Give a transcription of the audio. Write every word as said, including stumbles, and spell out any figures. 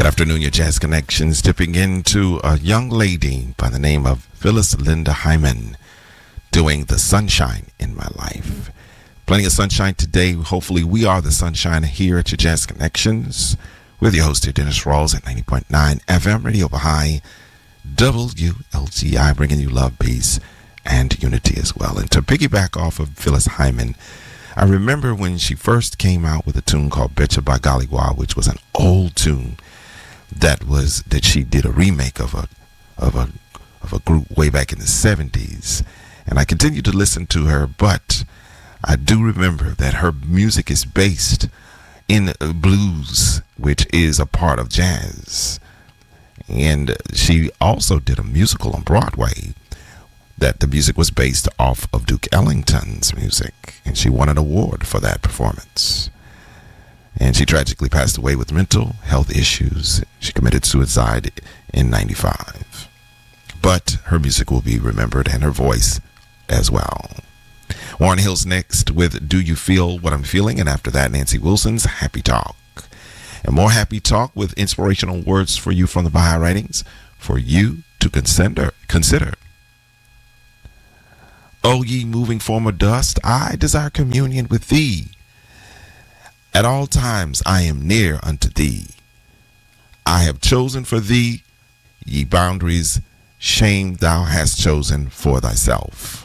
Good afternoon, your Jazz Connections. Dipping into a young lady by the name of Phyllis Linda Hyman doing The Sunshine in My Life. Plenty of sunshine today. Hopefully we are the sunshine here at your Jazz Connections with your host here, Dennis Rawls at ninety point nine F M Radio Baha'i, W L G I, bringing you love, peace, and unity as well. And to piggyback off of Phyllis Hyman, I remember when she first came out with a tune called Betcha by Golly Wah, which was an old tune that was that she did a remake of a of a of a group way back in the seventies, and I continue to listen to her, but I do remember that her music is based in blues, which is a part of jazz, and she also did a musical on Broadway that the music was based off of Duke Ellington's music, and she won an award for that performance. And she tragically passed away with mental health issues. She committed suicide in ninety-five. But her music will be remembered, and her voice as well. Warren Hill's next with Do You Feel What I'm Feeling? And after that, Nancy Wilson's Happy Talk. And more Happy Talk with inspirational words for you from the Baha'i Writings for you to consider. consider. O ye moving form of dust, I desire communion with thee. At all times I am near unto thee. I have chosen for thee ye boundaries, shame thou hast chosen for thyself.